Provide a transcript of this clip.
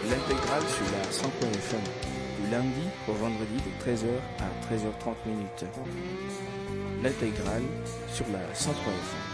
L'intégrale sur la 100.1 FM, du lundi au vendredi de 13h à 13h30 minutes. L'intégrale sur la 100.1 FM.